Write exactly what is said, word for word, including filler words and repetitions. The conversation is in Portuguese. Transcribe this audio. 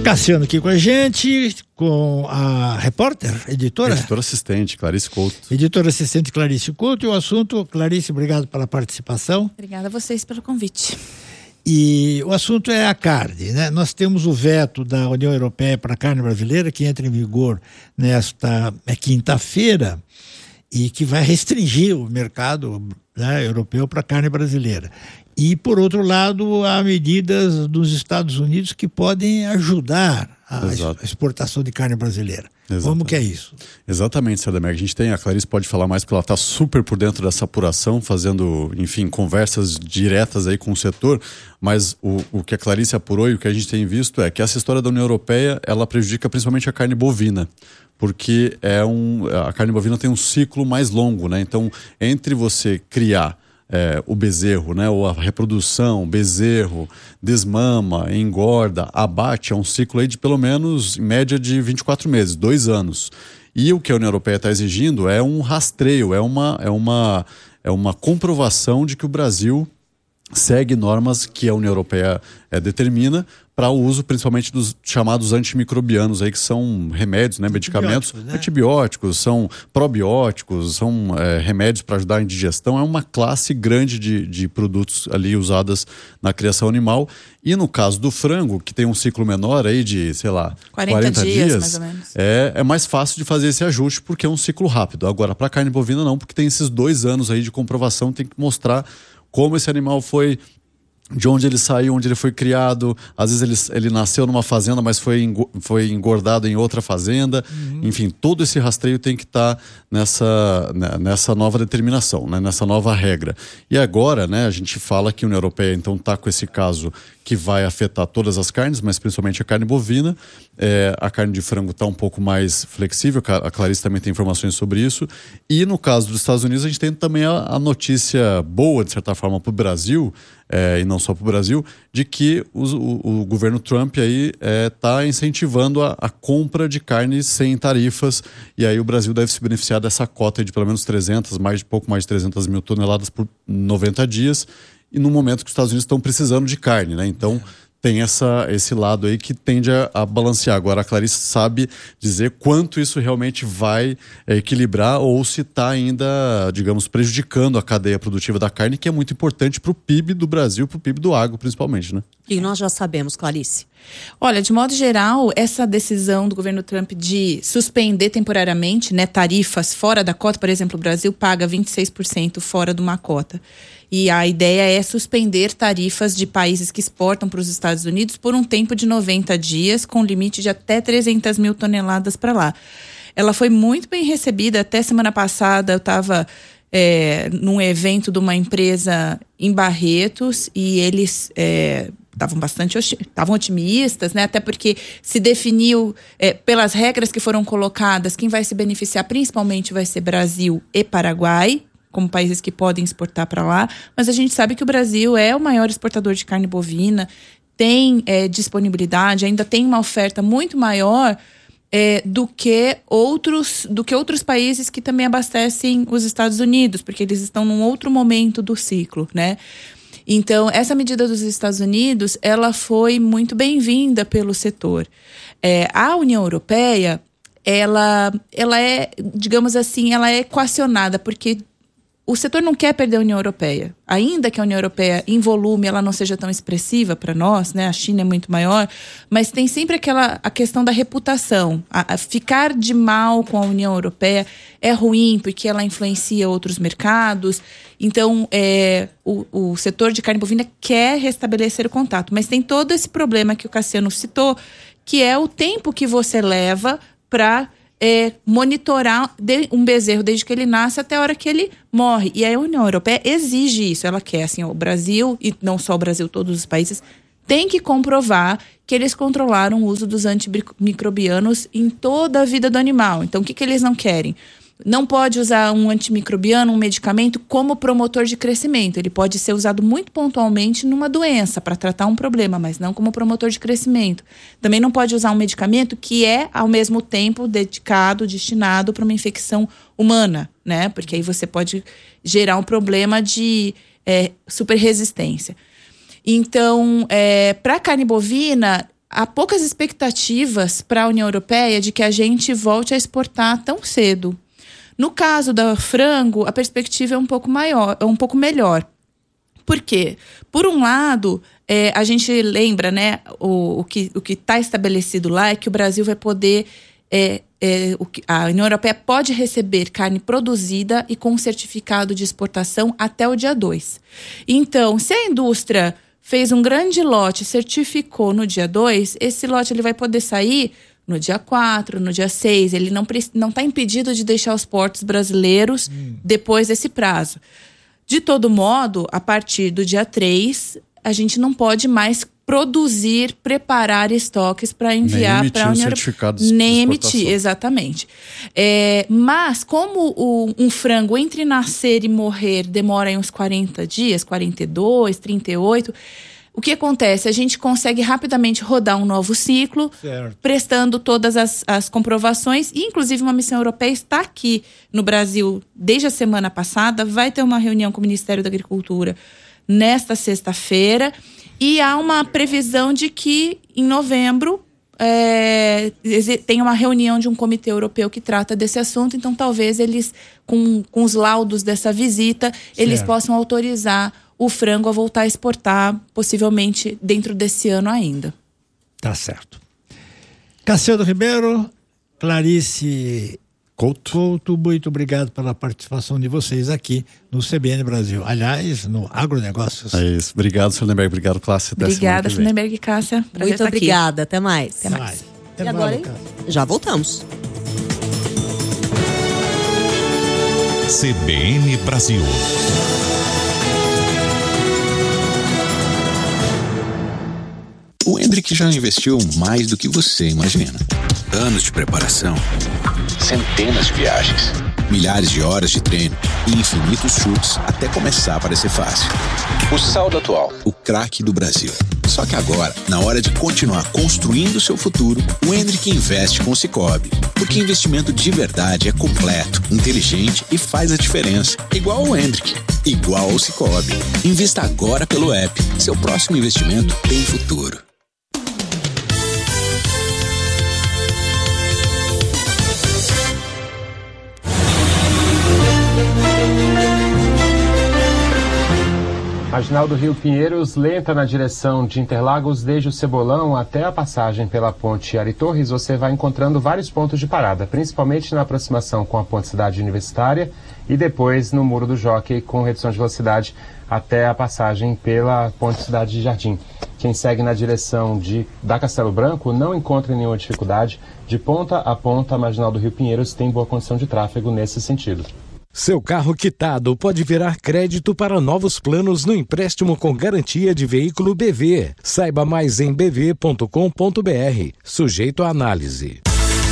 Cassiano aqui com a gente, com a repórter, editora? Editora assistente, Clarice Couto. Editora assistente Clarice Couto. E o assunto, Clarice, obrigado pela participação. Obrigada a vocês pelo convite. E o assunto é a carne, né? Nós temos o veto da União Europeia para a carne brasileira, que entra em vigor nesta quinta-feira e que vai restringir o mercado, né, europeu para a carne brasileira. E, por outro lado, há medidas dos Estados Unidos que podem ajudar a Exato. exportação de carne brasileira. Exatamente. Como que é isso? Exatamente, Sardamer. A gente tem, a Clarice pode falar mais porque ela está super por dentro dessa apuração, fazendo, enfim, conversas diretas aí com o setor, mas o, o que a Clarice apurou e o que a gente tem visto é que essa história da União Europeia, ela prejudica principalmente a carne bovina, porque é um, a carne bovina tem um ciclo mais longo, né? Então, entre você criar É, o bezerro, né, ou a reprodução, bezerro, desmama, engorda, abate, é um ciclo aí de pelo menos, em média, de vinte e quatro meses, dois anos. E o que a União Europeia está exigindo é um rastreio, é uma, é, uma, é uma comprovação de que o Brasil segue normas que a União Europeia é, determina para o uso principalmente dos chamados antimicrobianos, aí, que são remédios, né, medicamentos, antibióticos, né? antibióticos, são probióticos, são é, remédios para ajudar a digestão. É uma classe grande de, de produtos ali usadas na criação animal. E no caso do frango, que tem um ciclo menor aí de, sei lá, quarenta, quarenta dias, dias, mais ou menos. É, é mais fácil de fazer esse ajuste porque é um ciclo rápido. Agora, para carne bovina não, porque tem esses dois anos aí de comprovação, tem que mostrar como esse animal foi, de onde ele saiu, onde ele foi criado. Às vezes ele, ele nasceu numa fazenda, mas foi, foi engordado em outra fazenda. Uhum. Enfim, todo esse rastreio tem que estar tá nessa, nessa nova determinação, né? Nessa nova regra. E agora, né, a gente fala que a União Europeia então está com esse caso que vai afetar todas as carnes, mas principalmente a carne bovina. É, a carne de frango está um pouco mais flexível, a Clarice também tem informações sobre isso. E no caso dos Estados Unidos, a gente tem também a, a notícia boa, de certa forma, para o Brasil, é, e não só para o Brasil, de que o, o, o governo Trump está é, incentivando a, a compra de carne sem tarifas, e aí o Brasil deve se beneficiar dessa cota de pelo menos trezentas, mais, pouco mais de trezentas mil toneladas por noventa dias, e no momento que os Estados Unidos estão precisando de carne, né? Então, é. tem essa, esse lado aí que tende a, a balancear. Agora, a Clarice sabe dizer quanto isso realmente vai é, equilibrar ou se está ainda, digamos, prejudicando a cadeia produtiva da carne, que é muito importante para o P I B do Brasil, para o P I B do agro, principalmente, né? E nós já sabemos, Clarice. Olha, de modo geral, essa decisão do governo Trump de suspender temporariamente, né, tarifas fora da cota, por exemplo, o Brasil paga vinte e seis por cento fora de uma cota. E a ideia é suspender tarifas de países que exportam para os Estados Unidos por um tempo de noventa dias, com limite de até trezentas mil toneladas para lá. Ela foi muito bem recebida. Até semana passada eu estava é, num evento de uma empresa em Barretos e eles estavam é, bastante estavam otimistas, né? Até porque se definiu, é, pelas regras que foram colocadas, quem vai se beneficiar principalmente vai ser Brasil e Paraguai, como países que podem exportar para lá, mas a gente sabe que o Brasil é o maior exportador de carne bovina, tem é, disponibilidade, ainda tem uma oferta muito maior é, do que outros, do que outros países que também abastecem os Estados Unidos, porque eles estão num outro momento do ciclo, né? Então, essa medida dos Estados Unidos, ela foi muito bem-vinda pelo setor. É, a União Europeia, ela, ela é, digamos assim, ela é equacionada, porque o setor não quer perder a União Europeia. Ainda que a União Europeia, em volume, ela não seja tão expressiva para nós, né? A China é muito maior, mas tem sempre aquela a questão da reputação. A, a ficar de mal com a União Europeia é ruim, porque ela influencia outros mercados. Então, é, o, o setor de carne bovina quer restabelecer o contato. Mas tem todo esse problema que o Cassiano citou, que é o tempo que você leva para É, monitorar um bezerro desde que ele nasce até a hora que ele morre. E a União Europeia exige isso. Ela quer, assim, o Brasil, e não só o Brasil, todos os países, tem que comprovar que eles controlaram o uso dos antimicrobianos em toda a vida do animal. Então, o que, que eles não querem? Não pode usar um antimicrobiano, um medicamento, como promotor de crescimento. Ele pode ser usado muito pontualmente numa doença, para tratar um problema, mas não como promotor de crescimento. Também não pode usar um medicamento que é, ao mesmo tempo, dedicado, destinado para uma infecção humana, né? Porque aí você pode gerar um problema de é, superresistência. Então, é, para a carne bovina, há poucas expectativas para a União Europeia de que a gente volte a exportar tão cedo. No caso do frango, a perspectiva é um pouco maior, é um pouco melhor. Por quê? Por um lado, é, a gente lembra, né, o, o que o que está estabelecido lá é que o Brasil vai poder, é, é, o que, a União Europeia pode receber carne produzida e com certificado de exportação até o dia dois. Então, se a indústria fez um grande lote, certificou no dia dois, esse lote ele vai poder sair no dia quatro, no dia seis. Ele não não está impedido de deixar os portos brasileiros hum. depois desse prazo. De todo modo, a partir do dia três, a gente não pode mais produzir, preparar estoques para enviar para a União Europeia. Nem emitir, exatamente. É, mas, como o, um frango entre nascer e morrer demora aí uns quarenta dias, quarenta e dois, trinta e oito... O que acontece? A gente consegue rapidamente rodar um novo ciclo, certo, prestando todas as, as comprovações. E, inclusive, uma missão europeia está aqui no Brasil desde a semana passada. Vai ter uma reunião com o Ministério da Agricultura nesta sexta-feira. E há uma previsão de que, em novembro, é, tem uma reunião de um comitê europeu que trata desse assunto. Então, talvez eles, com, com os laudos dessa visita, certo, eles possam autorizar o frango a voltar a exportar, possivelmente dentro desse ano ainda. Tá certo. Cacildo Ribeiro, Clarice Couto. Couto, muito obrigado pela participação de vocês aqui no C B N Brasil. Aliás, no Agronegócios. É isso. Obrigado, Schönenberg. Obrigado, Clássica. Obrigada, Schönenberg e Cássia. Muito obrigada. Aqui. Até mais. Até mais. Até e agora, hein? Já voltamos. C B N Brasil. O Hendrick já investiu mais do que você imagina. Anos de preparação, centenas de viagens, milhares de horas de treino e infinitos chutes até começar a parecer fácil. O saldo atual, o craque do Brasil. Só que agora, na hora de continuar construindo o seu futuro, o Hendrick investe com o Sicoob. Porque investimento de verdade é completo, inteligente e faz a diferença. Igual o Hendrick, igual ao Sicoob. Invista agora pelo app. Seu próximo investimento tem futuro. Marginal do Rio Pinheiros, lenta na direção de Interlagos, desde o Cebolão até a passagem pela ponte Ari Torres, você vai encontrando vários pontos de parada, principalmente na aproximação com a ponte Cidade Universitária e depois no Muro do Jockey, com redução de velocidade até a passagem pela ponte Cidade de Jardim. Quem segue na direção de, da Castelo Branco não encontra nenhuma dificuldade. De ponta a ponta, a Marginal do Rio Pinheiros tem boa condição de tráfego nesse sentido. Seu carro quitado pode virar crédito para novos planos no empréstimo com garantia de veículo B V. Saiba mais em b v ponto com ponto b r. Sujeito à análise.